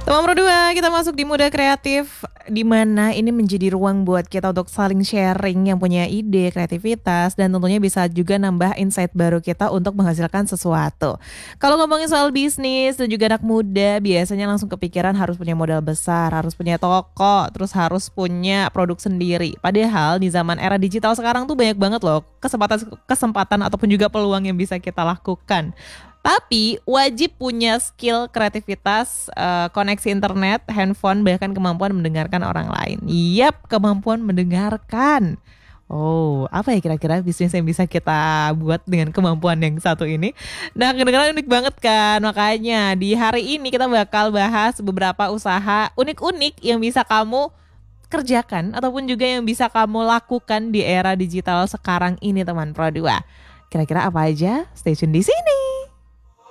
Teman berdua, kita masuk di Muda Kreatif, di mana ini menjadi ruang buat kita untuk saling sharing yang punya ide, kreativitas, dan tentunya bisa juga nambah insight baru kita untuk menghasilkan sesuatu. Kalau ngomongin soal bisnis dan juga anak muda, biasanya langsung kepikiran harus punya modal besar, harus punya toko, terus harus punya produk sendiri. Padahal di zaman era digital sekarang tuh banyak banget loh kesempatan ataupun juga peluang yang bisa kita lakukan. Tapi wajib punya skill kreativitas, koneksi internet, handphone, bahkan kemampuan mendengarkan orang lain. Yap, kemampuan mendengarkan. Oh, apa ya kira-kira bisnis yang bisa kita buat dengan kemampuan yang satu ini? Nah, kedengaran unik banget kan? Makanya di hari ini kita bakal bahas beberapa usaha unik-unik yang bisa kamu kerjakan ataupun juga yang bisa kamu lakukan di era digital sekarang ini, teman Pro 2. Kira-kira apa aja? Stay tune di sini.